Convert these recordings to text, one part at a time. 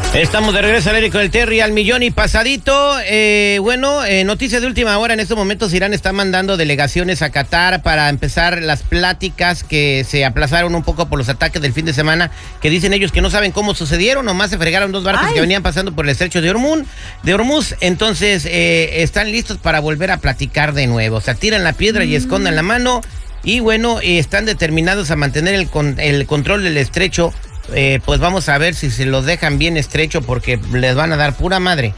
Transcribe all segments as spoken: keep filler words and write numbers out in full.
Estamos de regreso al aire con el Terry al millón y pasadito. Eh, bueno, eh, noticia de última hora. En estos momentos Irán está mandando delegaciones a Qatar para empezar las pláticas que se aplazaron un poco por los ataques del fin de semana, que dicen ellos que no saben cómo sucedieron. Nomás se fregaron dos barcos Ay. que venían pasando por el estrecho de Hormuz. De Hormuz. Entonces eh, están listos para volver a platicar de nuevo. O sea, tiran la piedra mm. y escondan la mano. Y bueno, eh, están determinados a mantener el, con, el control del estrecho. Eh, pues vamos a ver si se los dejan bien estrecho, porque les van a dar pura madre.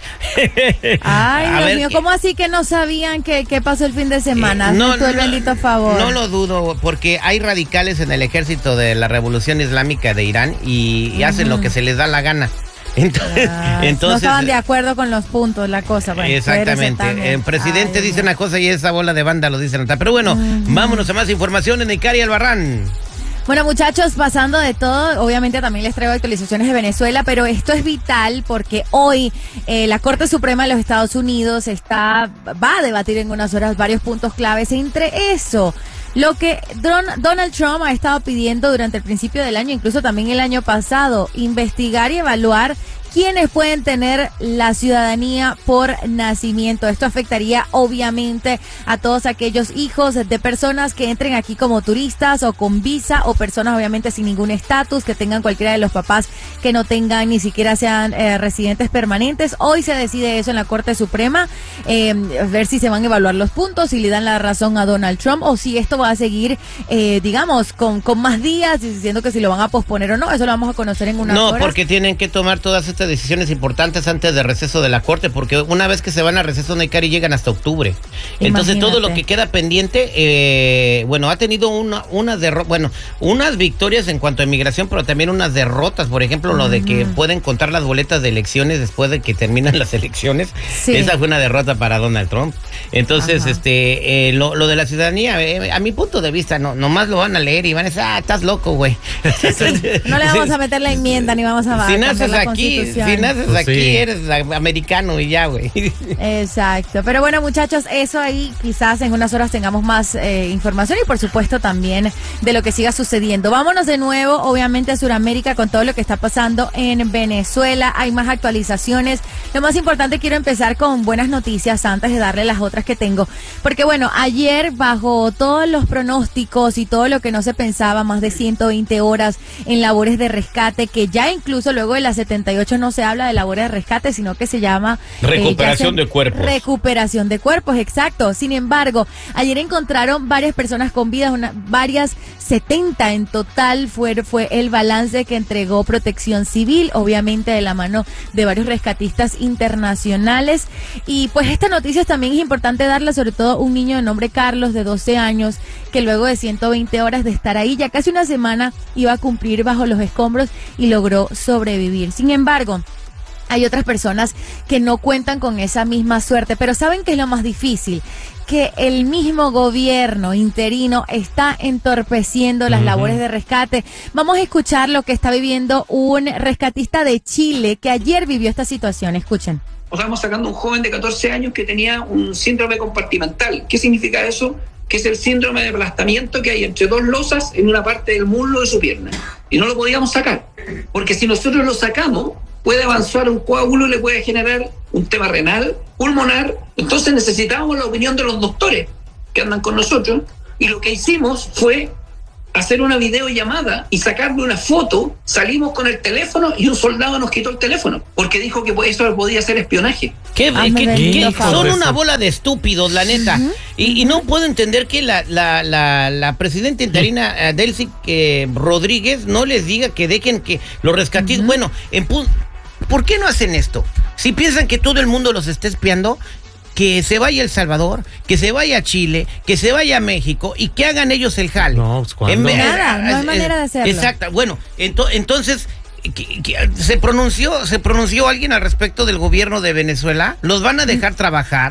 Ay, Dios ver, mío, ¿cómo así que no sabían qué, qué pasó el fin de semana? Eh, no, no, el bendito favor. No lo dudo, porque hay radicales en el ejército de la Revolución Islámica de Irán y, y hacen uh-huh. lo que se les da la gana. Entonces, ah, entonces no estaban de acuerdo con los puntos, la cosa. Bueno, exactamente. El presidente Ay, dice no. una cosa y esa bola de banda lo dice otra. Pero bueno, uh-huh. vámonos a más información en Icari Albarrán. Bueno, muchachos, pasando de todo, obviamente también les traigo actualizaciones de Venezuela, pero esto es vital porque hoy eh, la Corte Suprema de los Estados Unidos está va a debatir en unas horas varios puntos claves. Entre eso, lo que Don, Donald Trump ha estado pidiendo durante el principio del año, incluso también el año pasado, investigar y evaluar quiénes pueden tener la ciudadanía por nacimiento. Esto afectaría obviamente a todos aquellos hijos de personas que entren aquí como turistas o con visa, o personas obviamente sin ningún estatus, que tengan cualquiera de los papás que no tengan, ni siquiera sean eh, residentes permanentes. Hoy se decide eso en la Corte Suprema, eh, ver si se van a evaluar los puntos, si le dan la razón a Donald Trump o si esto va a seguir, eh, digamos, con, con más días, diciendo que si lo van a posponer o no. Eso lo vamos a conocer en unas no, horas. No, porque tienen que tomar todas estas decisiones importantes antes de receso de la Corte, porque una vez que se van a receso de Icari llegan hasta octubre. Imagínate. Entonces todo lo que queda pendiente, eh, bueno, ha tenido una, unas derrotas, bueno, unas victorias en cuanto a inmigración, pero también unas derrotas. Por ejemplo, uh-huh. lo de que pueden contar las boletas de elecciones después de que terminan las elecciones. Sí. Esa fue una derrota para Donald Trump. Entonces, Ajá. este, eh, lo, lo de la ciudadanía, eh, a mi punto de vista, no, nomás lo van a leer y van a decir, ah, estás loco, güey. Sí, no le vamos a meter la enmienda ni vamos a si naces la aquí, si naces pues aquí, sí. eres americano y ya, güey. Exacto. Pero bueno, muchachos, eso ahí quizás en unas horas tengamos más eh, información y por supuesto también de lo que siga sucediendo. Vámonos de nuevo, obviamente, a Sudamérica con todo lo que está pasando en Venezuela. Hay más actualizaciones. Lo más importante, quiero empezar con buenas noticias antes de darle las otras que tengo. Porque bueno, ayer bajo todos los pronósticos y todo lo que no se pensaba, más de ciento veinte horas en labores de rescate, que ya incluso luego de las setenta y ocho no se habla de labores de rescate, sino que se llama recuperación eh, de cuerpos. Recuperación de cuerpos, exacto. Sin embargo, ayer encontraron varias personas con vida, una, varias, setenta en total fue, fue el balance que entregó Protección Civil, obviamente de la mano de varios rescatistas internacionales. Y pues esta noticia también es importante darla, sobre todo un niño de nombre Carlos, de doce años, que luego de ciento veinte horas de estar ahí, ya casi una semana, iba a cumplir bajo los escombros y logró sobrevivir. Sin embargo, hay otras personas que no cuentan con esa misma suerte, pero ¿saben qué es lo más difícil? Que el mismo gobierno interino está entorpeciendo las uh-huh. labores de rescate. Vamos a escuchar lo que está viviendo un rescatista de Chile que ayer vivió esta situación. Escuchen. Estamos sacando a un joven de catorce años que tenía un síndrome compartimental. ¿Qué significa eso? Que es el síndrome de aplastamiento que hay entre dos losas en una parte del muslo de su pierna. Y no lo podíamos sacar, porque si nosotros lo sacamos, puede avanzar un coágulo y le puede generar un tema renal, pulmonar. Entonces necesitábamos la opinión de los doctores que andan con nosotros, y lo que hicimos fue hacer una videollamada y sacarle una foto. Salimos con el teléfono y un soldado nos quitó el teléfono porque dijo que eso podía ser espionaje. ¿Qué, ah, qué, qué, son una bola de estúpidos, la neta. Uh-huh. y, y no puedo entender que la, la, la, la presidenta interina uh, Delcy eh, Rodríguez no les diga que dejen que los rescatistas, uh-huh. bueno, en pu- ¿por qué no hacen esto? Si piensan que todo el mundo los está espiando, que se vaya a El Salvador, que se vaya a Chile, que se vaya a México y que hagan ellos el jale. No, pues ¿cuándo? En, Nada, no hay manera de hacerlo. Exacto. Bueno, ento, entonces que, que, se pronunció, se pronunció alguien al respecto del gobierno de Venezuela. ¿Los van a dejar trabajar?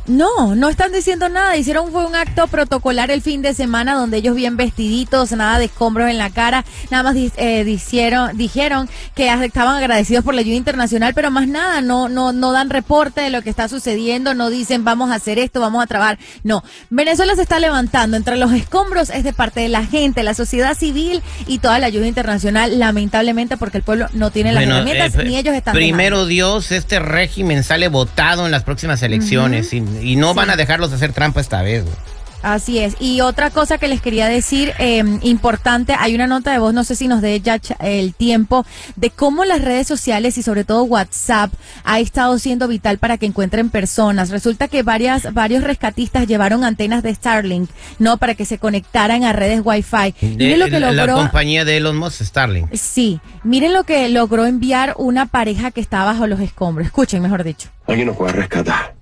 No, no están diciendo nada. Hicieron fue un acto protocolar el fin de semana donde ellos bien vestiditos, nada de escombros en la cara, nada más eh, dijeron, dijeron que estaban agradecidos por la ayuda internacional, pero más nada, no, no, no dan reporte de lo que está sucediendo, no dicen vamos a hacer esto, vamos a trabajar. No, Venezuela se está levantando. Entre los escombros es de parte de la gente, la sociedad civil y toda la ayuda internacional, lamentablemente, porque el pueblo no tiene las bueno, herramientas eh, ni ellos están primero dejando. Dios, este régimen sale votado en las próximas elecciones. Uh-huh. y, Y no sí. van a dejarlos hacer trampa esta vez. Así es. Y otra cosa que les quería decir, eh, importante, hay una nota de voz, no sé si nos dé ya el tiempo, de cómo las redes sociales y sobre todo WhatsApp ha estado siendo vital para que encuentren personas. Resulta que varias, varios rescatistas llevaron antenas de Starlink, ¿no? Para que se conectaran a redes Wi-Fi. Miren lo que la, logró. La compañía de Elon Musk, Starlink. Sí. Miren lo que logró enviar una pareja que está bajo los escombros. Escuchen, mejor dicho. Alguien nos puede rescatar.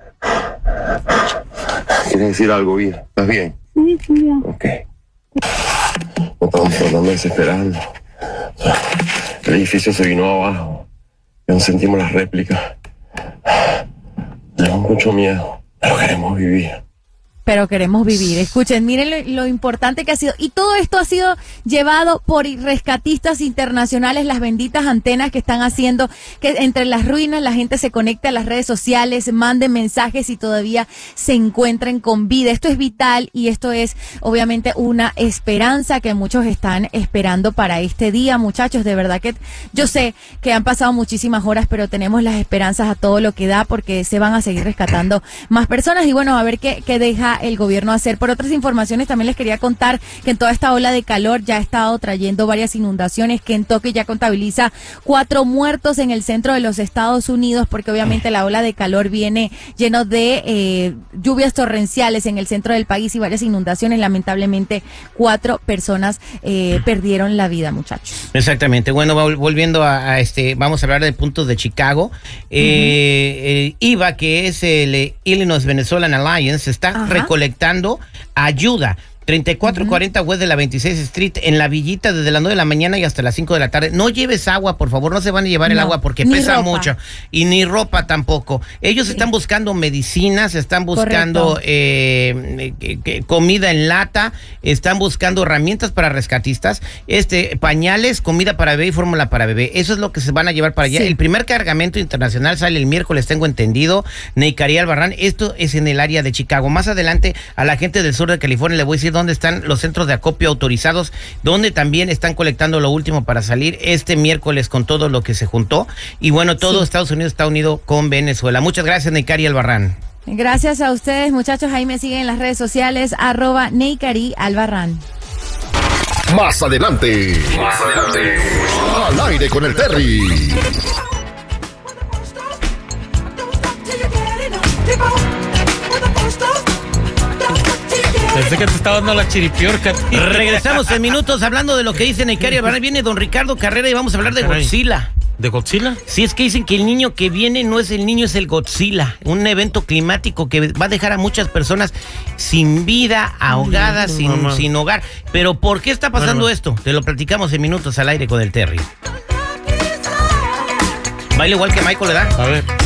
¿Quieres decir algo, Vida? ¿Estás bien? Sí, sí, bien. Ok. No estamos tratando de desesperarnos. El edificio se vino abajo. Ya no sentimos las réplicas. Tenemos mucho miedo, pero queremos vivir. Pero queremos vivir. Escuchen, miren lo, lo importante que ha sido. Y todo esto ha sido llevado por rescatistas internacionales, las benditas antenas que están haciendo que entre las ruinas la gente se conecte a las redes sociales, mande mensajes y todavía se encuentren con vida. Esto es vital y esto es obviamente una esperanza que muchos están esperando para este día, muchachos. De verdad que yo sé que han pasado muchísimas horas, pero tenemos las esperanzas a todo lo que da porque se van a seguir rescatando más personas. Y bueno, a ver qué, qué deja el gobierno hacer. Por otras informaciones también les quería contar que en toda esta ola de calor ya ha estado trayendo varias inundaciones. Kentucky ya contabiliza cuatro muertos en el centro de los Estados Unidos porque obviamente la ola de calor viene lleno de eh, lluvias torrenciales en el centro del país y varias inundaciones. Lamentablemente cuatro personas eh, perdieron la vida, muchachos. Exactamente. Bueno, volviendo a, a este, vamos a hablar de puntos de Chicago. Eh, uh-huh. I V A, que es el Illinois Venezuelan Alliance, está Ajá. recolectando ayuda. treinta y cuatro cuarenta uh-huh. West de la veintiséis Street en la villita desde las nueve de la mañana y hasta las cinco de la tarde. No lleves agua, por favor, no se van a llevar no, el agua porque pesa ropa. mucho. Y ni ropa tampoco. Ellos sí. están buscando medicinas, están buscando eh, eh, eh, comida en lata, están buscando herramientas para rescatistas, este pañales, comida para bebé y fórmula para bebé. Eso es lo que se van a llevar para allá. Sí. El primer cargamento internacional sale el miércoles, tengo entendido. Neikari Albarrán, esto es en el área de Chicago. Más adelante a la gente del sur de California le voy a decir dónde están los centros de acopio autorizados, donde también están colectando lo último para salir este miércoles con todo lo que se juntó. Y bueno, todo sí. Estados Unidos está unido con Venezuela. Muchas gracias, Neikari Albarrán. Gracias a ustedes, muchachos. Ahí me siguen en las redes sociales, arroba Neikari Albarrán. Más adelante. Más adelante. Al aire con el Terry. Pensé que te estaba dando la chiripiorca. Tío. Regresamos en minutos hablando de lo que dice Neikari Albarrán. Viene don Ricardo Carrera y vamos a hablar de Godzilla. ¿De Godzilla? Sí, es que dicen que el niño que viene no es el niño, es el Godzilla. Un evento climático que va a dejar a muchas personas sin vida, ahogadas, Ay, sin, sin hogar. Pero ¿por qué está pasando bueno, esto? Te lo platicamos en minutos al aire con el Terry. Baila igual que Michael, ¿verdad? A ver.